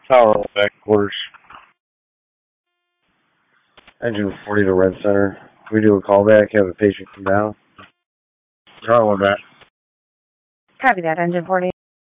Power back quarters. Engine 40 to Red Center. We do a callback, have a patient come down. Draw one back. Copy that, Engine 40.